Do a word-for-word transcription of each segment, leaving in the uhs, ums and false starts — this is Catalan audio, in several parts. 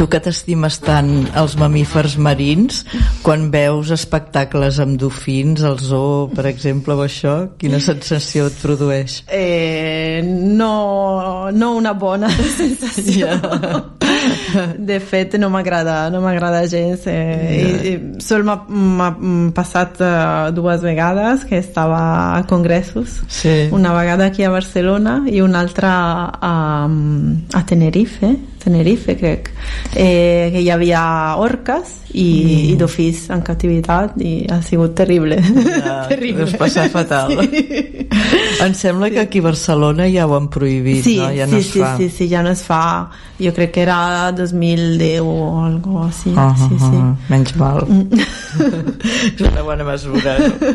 Tu que t'estimes tant els mamífers marins, quan veus espectacles amb dofins, el zoo, per exemple, o això, quina sensació et produeix? Eh, no, no una bona sensació. Yeah. De fet, no m'agrada, no m'agrada gens. Eh, yeah. i, i sol m'ha, m'ha passat uh, dues vegades que estava a congressos. Sí. Una vegada aquí a Barcelona i una altra a, a Tenerife. Tenerife, crec, eh, que hi havia orques i, mm. i dofins en captivitat i ha sigut terrible. Ja, terrible. Deus passar fatal. Sí. Em sembla que aquí a Barcelona ja ho han prohibit, sí, no? Ja sí, no es sí, fa. Sí, sí, ja no es fa. Jo crec que era dos mil deu o algo així. Uh -huh, sí, sí. Menys mal. És una bona mesura, no?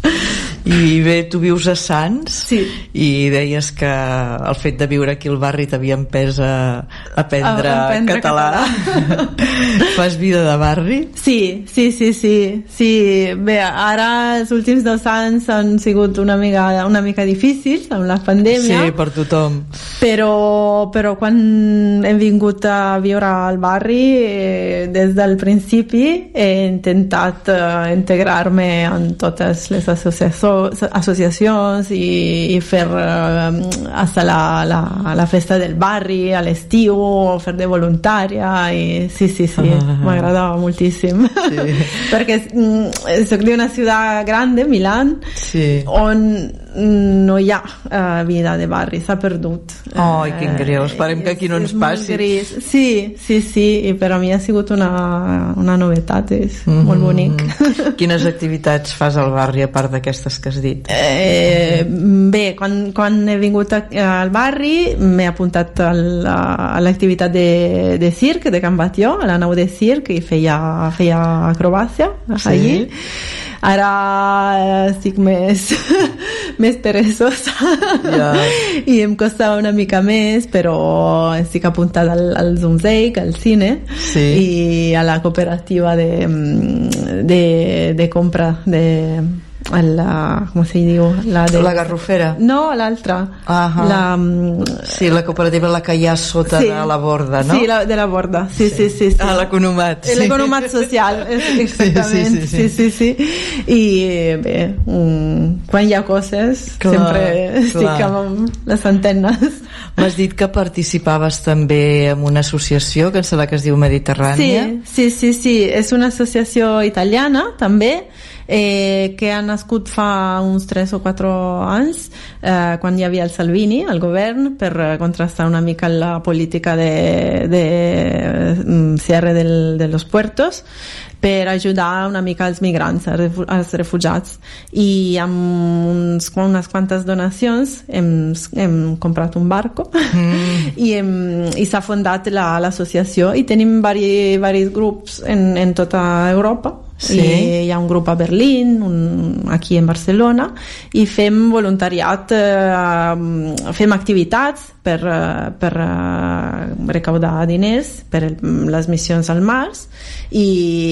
I bé, tu vius a Sants, sí. I deies que el fet de viure aquí al barri t'havia empès a aprendre, a aprendre català. català. Fas vida de barri? Sí, sí, sí, sí, sí. Bé, ara els últims dos anys han sigut una mica, una mica difícils amb la pandèmia. Sí, per tothom. Però, però quan hem vingut a viure al barri, eh, des del principi he intentat eh, integrar-me en totes les associacions associacions i, i fer uh, hasta la, la, la festa del barri a l'estiu, fer de voluntària i sí, sí, sí, uh-huh. m'agradava moltíssim sí. perquè mm, soc d'una ciutat grande, Milán, sí. on no hi ha uh, vida de barri, s'ha perdut. Ai, quin greu, esperem que aquí no ens passi. Sí, sí, sí, i per a mi ha sigut una, una novetat, és mm-hmm. molt bonic. Quines activitats fas al barri a part d'aquestes que has dit? Eh, bé, quan, quan he vingut a, al barri m'he apuntat a, la, a l'activitat de, de circ, de Can Batlló, a la nau de circ, i feia, feia acrobàcia sí. allí. Ara estic més més perezosa yeah. i em costa una mica més, però estic apuntada al, al Zumzeig, al cine sí. i a la cooperativa de, de, de compra de la, com se diu? La, de... la Garrofera? No, l'altra. Uh-huh. La... Sí, la cooperativa la que hi ha sota sí. de la borda, no? Sí, la, de la borda, sí, sí, sí. sí, sí. Ah, l'economat. Sí. L'economat social, exactament. Sí, sí, sí. sí, sí, sí. I bé, um, quan hi ha coses, clar, sempre estic clar. amb les antenes. M'has dit que participaves també en una associació, que em sembla que es diu Mediterrània. Sí, sí, sí, sí. És una associació italiana, també, Eh, que ha nascut fa uns tres o quatre anys eh, quan hi havia el Salvini al govern, per eh, contrastar una mica la política de, de um, cierre del, de los puertos, per ajudar una mica els migrants, els refugiats, i amb uns, unes quantes donacions hem, hem comprat un barco mm. i, hem, i s'ha fundat la, l'associació, i tenim vari, varis grups en, en tota Europa. Sí. I hi ha un grup a Berlín, un aquí en Barcelona, i fem voluntariat, eh, fem activitats per, per recaudar diners per el, les missions al mar, i,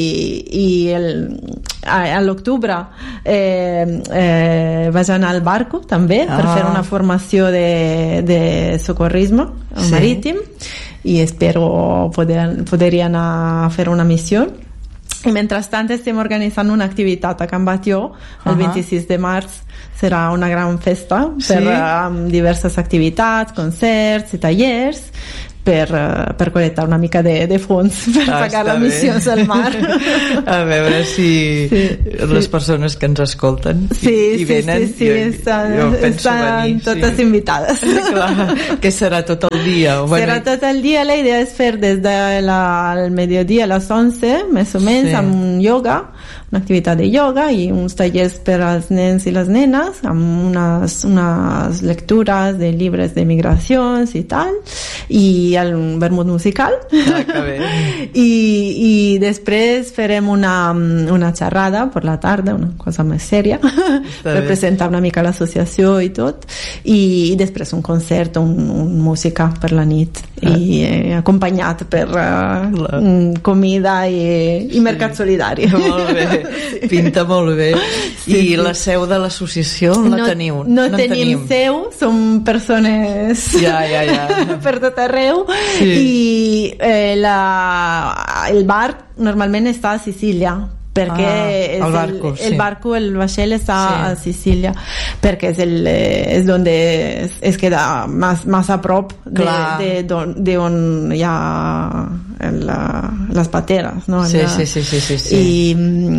i el, a, a l'octubre eh, eh, vaig anar al barco també ah. per fer una formació de, de socorrisme sí. marítim, i espero poder, poder anar a fer una missió. I mentrestant estem organitzant una activitat a Can Batlló el uh-huh. vint-i-sis de març. Serà una gran festa sí? per, amb diverses activitats, concerts i tallers, per, per col·lectar una mica de, de fons per ah, pagar les missions al mar. A veure si sí, les sí. persones que ens escolten sí, i, i venen sí, sí, sí, jo, estan, jo penso estan venir totes sí. invitades. Clar, que serà tot el dia? Bueno, serà tot el dia. La idea és fer des del mediodía a les onze més o menys sí. amb un yoga, una activitat de yoga i uns tallers per als nens i les nenes, amb unes, unes lectures de llibres de migracions i tal, i el vermut musical ah, que bé. I, i després farem una, una xerrada per la tarda, una cosa més sèria per presentar una mica l'associació i tot, i, i després un concert, un, un música per la nit ah. i eh, acompanyat per uh, comida i, i mercat solidari. Molt bé. bé, pinta molt bé. Sí, I sí. la seu de l'associació on la no, teniu? No, en tenim, tenim seu, som persones ja, ja, ja. per tot arreu, Sí. i eh, la, el bar normalment està a Sicília, perquè Ah, és el barco, el, sí. el barco, el vaixell està Sí. a Sicília, perquè és, el, eh, és donde es, es queda más, más a prop de, Clar. de, don, de on hi ha la, les pateres, no? Sí, La, sí, sí, sí, sí, sí. i,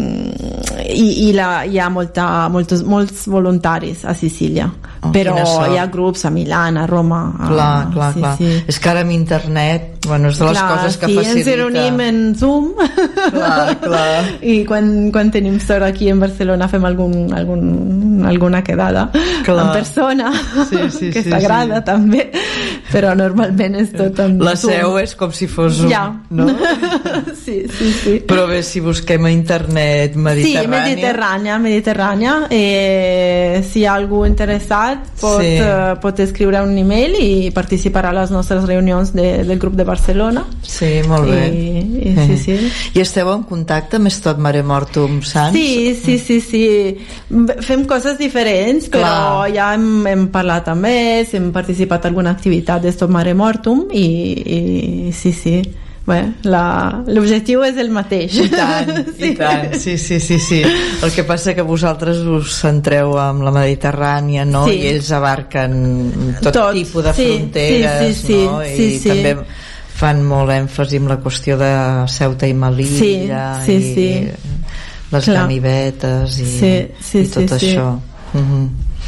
i, i la, hi ha molta, molts, molts voluntaris a Sicília, Oh, però quina sort. hi ha grups a Milà, a Roma, a, Clar, clar, sí, clar. sí. És que ara amb internet, bueno, és de les Clar, coses que sí, facilita. ens reunim en Zoom. Clar, clar. I quan, quan tenim sort aquí en Barcelona fem algun, algun, alguna quedada Clar. en persona, Sí, sí, que sí, s'agrada sí. també, però normalment és tot en La Zoom. seu és com si fos un, Ja. no? Sí, sí, sí. Però bé, si busquem a internet Mediterrània... Sí, Mediterrània, Mediterrània. Eh, si hi ha algú interessat, pot, Sí. eh, pot escriure un email i participar a les nostres reunions de, del grup de Barcelona. Sí, molt bé. I, i sí, sí. I esteu en contacte amb Stop Mare Mortum Sants? Sí, sí, sí, sí. Fem coses diferents, però Clar. ja hem, hem parlat amb ells, hem participat en alguna activitat de Stop Mare Mortum i, i sí, sí. Bé, la- l'objectiu és el mateix. I tant, i tant, sí, sí, sí, sí. El que passa que vosaltres us centreu amb la Mediterrània, no? Sí. I ells abarquen tot, Tot, tipus de sí, fronteres, sí, sí, sí, no? I sí, sí. també fan molt èmfasi en la qüestió de Ceuta i Melilla, Sí, sí, i sí. les Clar. ganivetes i, Sí, sí, i tot sí, sí. això. Mhm.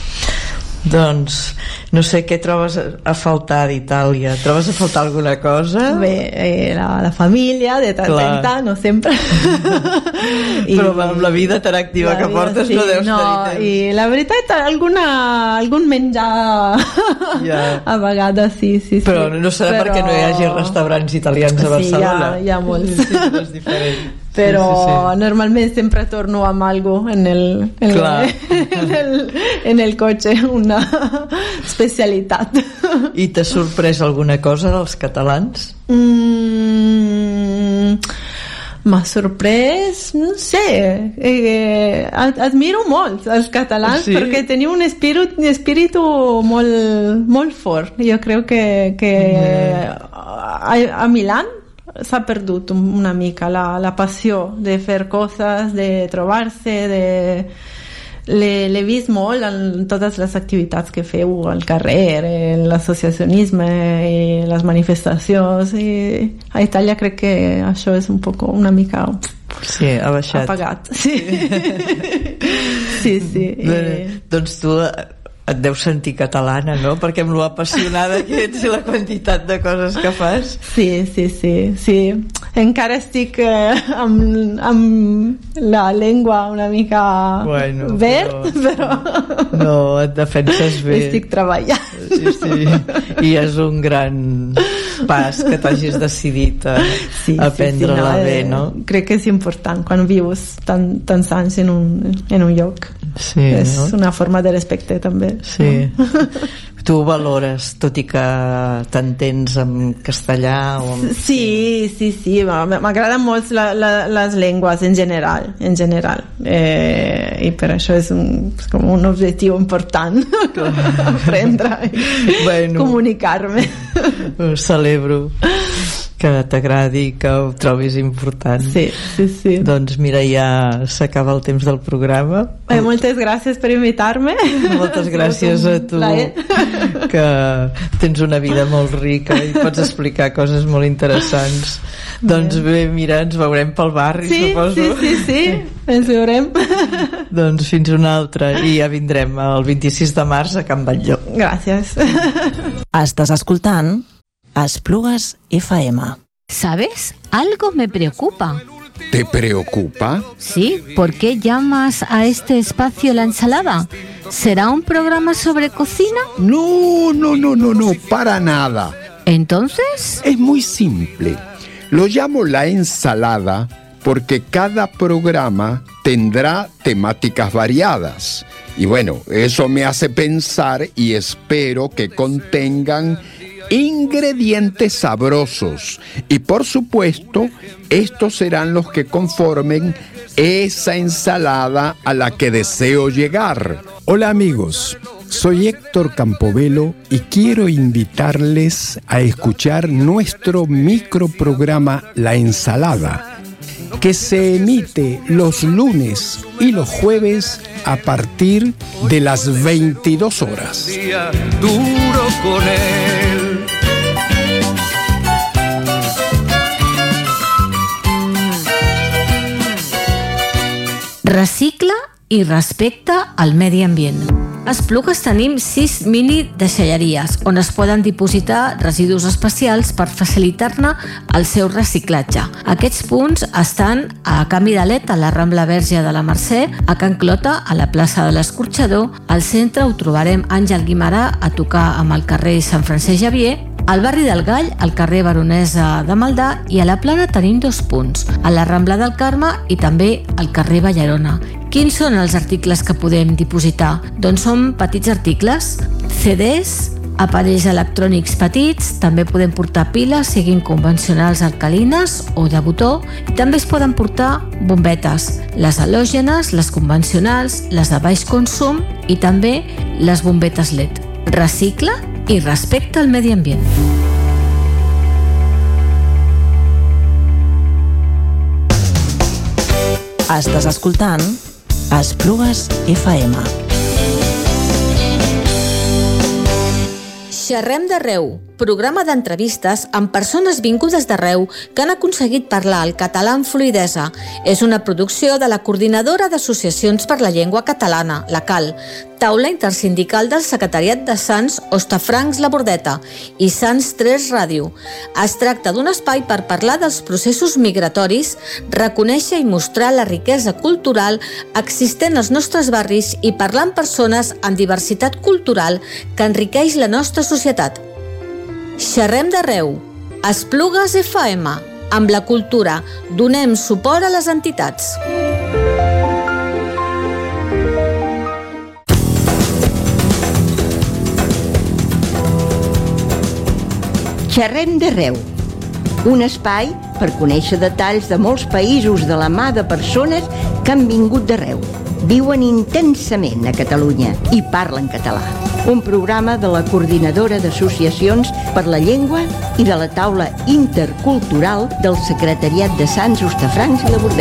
Doncs no sé què trobes a faltar d'Itàlia. Trobes a faltar alguna cosa? Bé, eh, la, la família, de tant Clar. en tant, no sempre. I, Però amb la vida tan activa la que vida, portes sí, no deus no, tenir temps. I la veritat, alguna, algun menjar Ja. a vegades sí, sí, sí. Però no serà Però- perquè no hi hagi restaurants italians a Sí, Barcelona. hi ha- hi ha molts. Sí, sí, és diferent. Però Sí, sí, sí. normalment sempre torno amb algo en el, en, Clar. en el, en el cotxe, una especialitat. I t'ha sorprès alguna cosa dels catalans? Mm, m'ha sorprès, no sé, eh, ad- admiro molt els catalans Sí? perquè teniu un espírit, un espíritu molt, molt fort. Jo crec que, que a, a Milán s'ha perdut un- una mica la, la passió de fer coses, de trobar-se, de... L'he l'he vist molt en totes les activitats que feu al carrer, en l'associacionisme i les manifestacions, i a Itàlia crec que això és un poc una mica Sí, ha baixat. apagat. Sí, sí, sí. Bé, doncs tu et deus sentir catalana, no? Perquè amb lo apassionada que ets i la quantitat de coses que fas. Sí, sí, sí, sí. Encara estic eh, amb, amb la llengua una mica Bueno, verd, però, No, et defenses bé. estic treballant. Sí, sí. I és un gran pas que t'hagis decidit a Sí, aprendre-la sí, sí, bé, eh, no? Crec que és important quan vius tant, tants anys en un, en un lloc. Sí, És no? una forma de respecte també. Sí. No? Tu ho valores, tot i que t'entens en castellà o en... Sí, sí, sí, m- m'agraden molt la, la, les llengües en general, en general. Eh, i per això és, un, és com un objectiu important aprendre i Bueno. comunicar-me. Ho celebro que t'agradi, que ho trobis important. Sí, sí, sí. Doncs mira, ja s'acaba el temps del programa. Eh, moltes gràcies per invitar-me. Moltes gràcies a tu, que tens una vida molt rica i pots explicar coses molt interessants. Doncs bé, mira, ens veurem pel barri, Sí, suposo. sí, sí, sí, ens veurem. Doncs fins una altra, i ja vindrem el vint-i-sis de març a Can Batlló. Gràcies. Estàs escoltant Esplugues F M. ¿Sabes? Algo me preocupa. ¿Te preocupa? Sí, ¿por qué llamas a este espacio La Ensalada? ¿Será un programa sobre cocina? No, no, no, no, no, para nada. Entonces, Es muy simple. Lo llamo La Ensalada porque cada programa tendrá temáticas variadas. Y bueno, eso me hace pensar y espero que contengan ingredientes sabrosos. Y por supuesto, estos serán los que conformen esa ensalada a la que deseo llegar. Hola amigos, soy Héctor Campobello y quiero invitarles a escuchar nuestro microprograma La Ensalada, que se emite los lunes y los jueves a partir de las veintidós horas. Duro con él. Recicla i respecta el medi ambient. A Esplugues tenim sis mini deixalleries on es poden dipositar residus especials per facilitar-ne el seu reciclatge. Aquests punts estan a Can Vidalet, a la Rambla Verge de la Mercè, a Can Clota, a la plaça de l'Escorxador, al centre ho trobarem Àngel Guimarà a tocar amb el carrer Sant Francesc Xavier, al barri del Gall, al carrer Baronesa de Maldà, i a la Plana tenim dos punts, a la Rambla del Carme i també al carrer Ballarona. Quins són els articles que podem dipositar? Doncs són petits articles, C Ds, aparells electrònics petits, també podem portar piles, siguin convencionals alcalines o de botó, i també es poden portar bombetes, les halògenes, les convencionals, les de baix consum i també les bombetes L E D. Recicla i respecta el medi ambient. Estàs escoltant Esplugues F M. Xerrem d'arreu, programa d'entrevistes amb persones vingudes d'arreu que han aconseguit parlar el català amb fluïdesa. És una producció de la Coordinadora d'Associacions per la Llengua Catalana, la C A L, taula intersindical del Secretariat de Sants Hostafrancs La Bordeta i Sants tres Ràdio. Es tracta d'un espai per parlar dels processos migratoris, reconèixer i mostrar la riquesa cultural existent als nostres barris i parlar amb persones amb diversitat cultural que enriqueix la nostra societat. Xerrem d'arreu. Esplugues F M. Amb la cultura donem suport a les entitats. Xerrem d'arreu, un espai per conèixer detalls de molts països de la mà de persones que han vingut d'arreu, viuen intensament a Catalunya i parlen català. Un programa de la Coordinadora d'Associacions per la Llengua i de la taula intercultural del Secretariat de Sants Hostafrancs i La Bordeta.